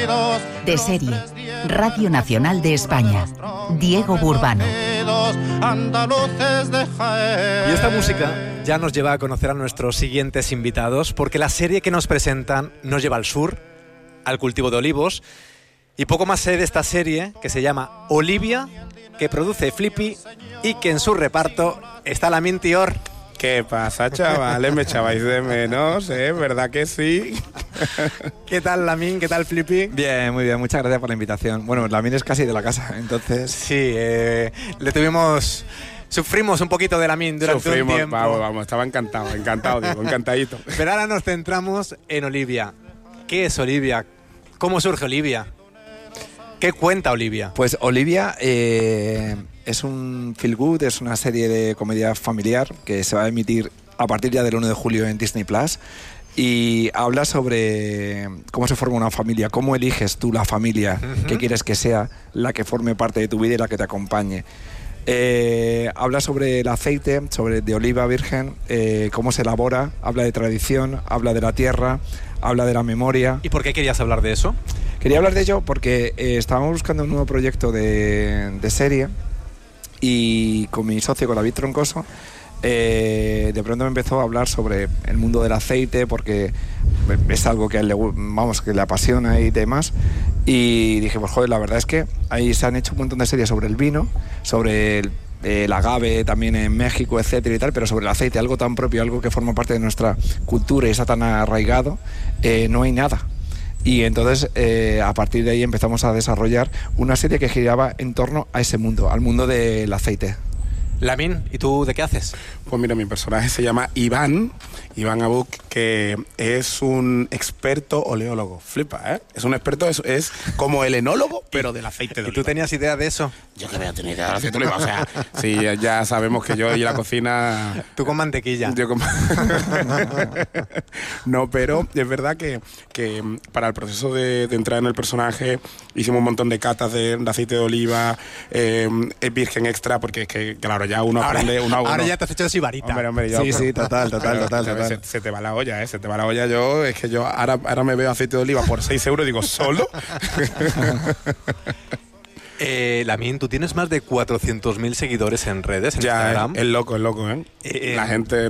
De serie, Radio Nacional de España, Diego Burbano. Y esta música ya nos lleva a conocer a nuestros siguientes invitados, porque la serie que nos presentan nos lleva al sur, al cultivo de olivos, y poco más sé de esta serie que se llama Olivia, que produce Flippy y que en su reparto está Lamin Tior. ¿Qué pasa, chavales? ¿Me echabais de menos, ¿Verdad que sí? ¿Qué tal, Lamin? ¿Qué tal, Flippy? Bien, muy bien. Muchas gracias por la invitación. Bueno, Lamin es casi de la casa, entonces... Sí, Sufrimos un poquito de Lamin durante un tiempo. Vamos, estaba encantado, Diego, encantadito. Pero ahora nos centramos en Olivia. ¿Qué es Olivia? ¿Cómo surge Olivia? ¿Qué cuenta Olivia? Pues Olivia es un feel good, es una serie de comedia familiar que se va a emitir a partir ya del 1 de julio en Disney Plus y habla sobre cómo se forma una familia, cómo eliges tú la familia que quieres que sea la que forme parte de tu vida y la que te acompañe. Habla sobre el aceite, de oliva virgen, cómo se elabora, habla de tradición, habla de la tierra, habla de la memoria. ¿Y por qué querías hablar de eso? Quería hablar de ello porque estábamos buscando un nuevo proyecto de serie y con mi socio, con David Troncoso, de pronto me empezó a hablar sobre el mundo del aceite porque es algo que a él que le apasiona y demás. Y dije, pues joder, la verdad es que ahí se han hecho un montón de series sobre el vino, sobre el agave también en México, etcétera y tal, pero sobre el aceite, algo tan propio, algo que forma parte de nuestra cultura y está tan arraigado, no hay nada. Y entonces a partir de ahí empezamos a desarrollar una serie que giraba en torno a ese mundo, al mundo del aceite. Lamin, ¿y tú de qué haces? Pues mira, mi personaje se llama Iván Abuk, que es un experto oleólogo. Flipa, ¿eh? Es un experto, es como el enólogo, pero del aceite de oliva. ¿Y tú tenías idea de eso? Yo que había tenido idea del aceite de oliva, o sea, sí, ya sabemos que yo y la cocina... Tú con mantequilla. Yo con... No, pero es verdad que para el proceso de entrar en el personaje hicimos un montón de catas de aceite de oliva, virgen extra, porque es que, claro, ya uno aprende... Ahora ya te has hecho de sibarita. Hombre, yo, sí, total. Se te va la olla, se te va la olla. Es que yo ahora me veo aceite de oliva por 6 euros y digo, ¿solo? Lamin, tú tienes más de 400.000 seguidores en redes, en Instagram. Es loco, ¿eh? La gente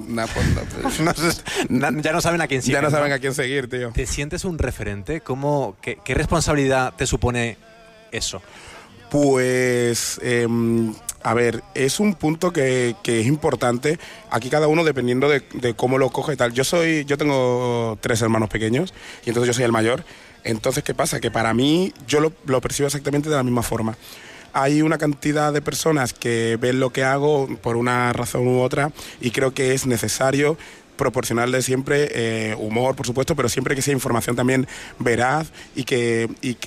ya no saben a quién seguir. Ya no saben a quién seguir, tío. ¿Te sientes un referente? ¿Qué responsabilidad te supone eso? Pues... a ver, es un punto que es importante. Aquí cada uno dependiendo de cómo lo coge y tal. Yo tengo 3 hermanos pequeños y entonces yo soy el mayor. Entonces, ¿qué pasa? Que para mí yo lo percibo exactamente de la misma forma. Hay una cantidad de personas que ven lo que hago por una razón u otra y creo que es necesario proporcionarle siempre humor, por supuesto, pero siempre que sea información también veraz y que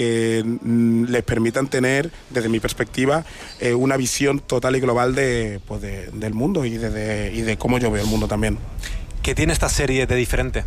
les permitan tener, desde mi perspectiva, una visión total y global del mundo y de cómo yo veo el mundo también. ¿Qué tiene esta serie de diferente?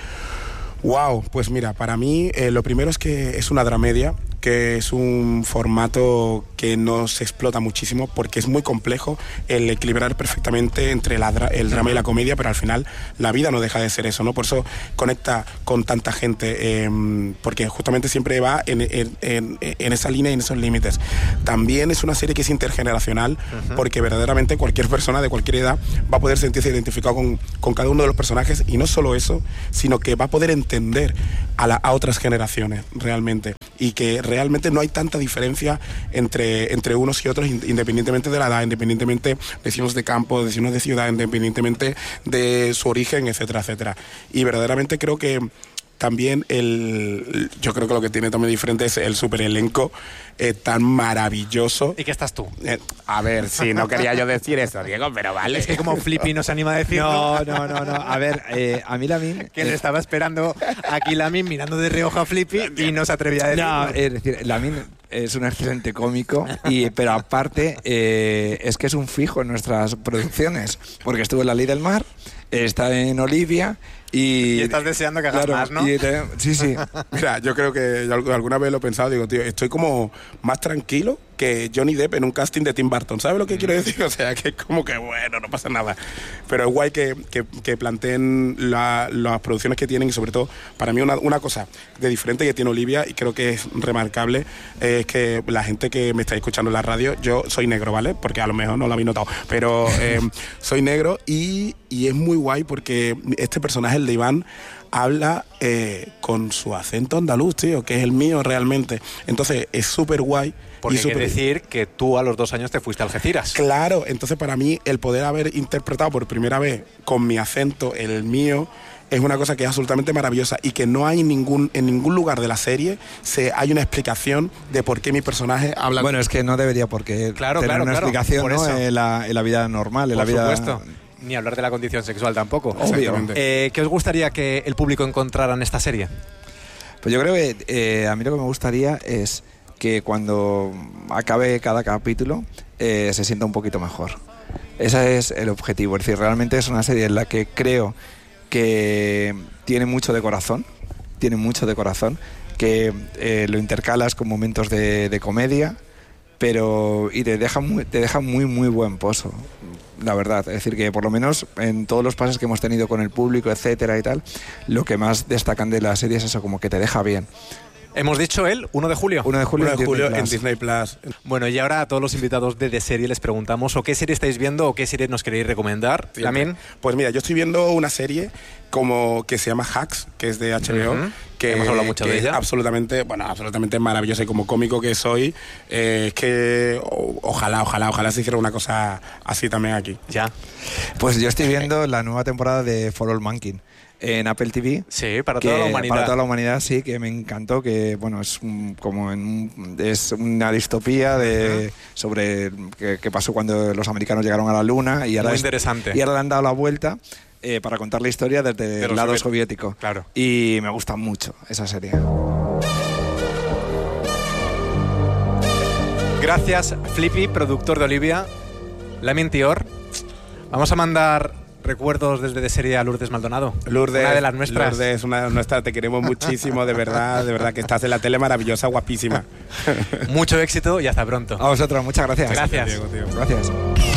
Wow, pues mira, para mí lo primero es que es una dramedia, que es un formato que no se explota muchísimo porque es muy complejo el equilibrar perfectamente entre el drama y la comedia, pero al final la vida no deja de ser eso, ¿no? Por eso conecta con tanta gente, porque justamente siempre va en esa línea y en esos límites. También es una serie que es intergeneracional, porque verdaderamente cualquier persona de cualquier edad va a poder sentirse identificado con cada uno de los personajes, y no solo eso, sino que va a poder entender a otras generaciones realmente, y que realmente no hay tanta diferencia entre unos y otros, independientemente de la edad, independientemente de si uno es de campo, de si uno es de ciudad, independientemente de su origen, etcétera, etcétera. Y verdaderamente creo que también yo creo que lo que tiene también diferente es el super elenco tan maravilloso. ¿Y qué estás tú? A ver, sí, no quería yo decir eso, Diego, pero vale. Es que como Flippy no se anima a decir. No. A ver, a mí Lamin... Que le estaba esperando aquí Lamin mirando de reojo a Flippy y no se atrevía a decir. No, es decir, Lamin es un excelente cómico, pero aparte es que es un fijo en nuestras producciones, porque estuvo en La Ley del Mar, está en Olivia Y estás deseando que hagas más, ¿no? Sí. Mira, yo creo que alguna vez lo he pensado, digo, tío, estoy como más tranquilo que Johnny Depp en un casting de Tim Burton. ¿Sabes lo que quiero decir? O sea, que es como que, bueno, no pasa nada. Pero es guay que planteen las producciones que tienen y sobre todo, para mí una cosa de diferente que tiene Olivia y creo que es remarcable, es que la gente que me está escuchando en la radio, yo soy negro, ¿vale? Porque a lo mejor no lo habéis notado, pero soy negro y es muy guay porque este personaje, el de Iván, habla con su acento andaluz, tío, que es el mío realmente. Entonces es súper guay. Porque quiere decir que tú a los 2 años te fuiste a Algeciras. Claro, entonces para mí el poder haber interpretado por primera vez con mi acento, el mío, es una cosa que es absolutamente maravillosa y que no hay en ningún lugar de la serie hay una explicación de por qué mi personaje habla. Bueno, es que no debería porque tener una explicación, ¿no? En la vida normal, en la vida... Por supuesto. Ni hablar de la condición sexual tampoco. Obviamente. ¿Qué os gustaría que el público encontrara en esta serie? Pues yo creo que a mí lo que me gustaría es que cuando acabe cada capítulo se sienta un poquito mejor. Ese es el objetivo. Es decir, realmente es una serie en la que creo que tiene mucho de corazón, que lo intercalas con momentos de comedia, pero y te deja muy muy buen pozo, la verdad. Es decir, que por lo menos en todos los pases que hemos tenido con el público, etcétera y tal, lo que más destacan de la serie es eso, como que te deja bien. Hemos dicho el 1 de julio. 1 de julio en Disney Plus. Bueno, y ahora a todos los invitados de Serie les preguntamos o qué serie estáis viendo o qué serie nos queréis recomendar. ¿También? Pues mira, yo estoy viendo una serie que se llama Hacks, que es de HBO, que hemos hablado mucho de ella. Absolutamente maravillosa, y como cómico que soy, es que ojalá se hiciera una cosa así también aquí. Ya. Pues yo estoy viendo la nueva temporada de For All Mankind en Apple TV. Sí, para toda la humanidad. Para toda la humanidad, sí, que me encantó, que bueno, es es una distopía sobre qué pasó cuando los americanos llegaron a la Luna y ahora muy interesante. Y ahora le han dado la vuelta para contar la historia desde el lado soviético. Claro. Y me gusta mucho esa serie. Gracias, Flippy, productor de Olivia. Lamien Tior. Vamos a mandar recuerdos desde de serie a Lourdes Maldonado. Lourdes, una de las nuestras. Lourdes, una de las nuestras, te queremos muchísimo, de verdad que estás en la tele maravillosa, guapísima. Mucho éxito y hasta pronto. A vosotros, muchas gracias. Gracias. Diego, tío. Gracias.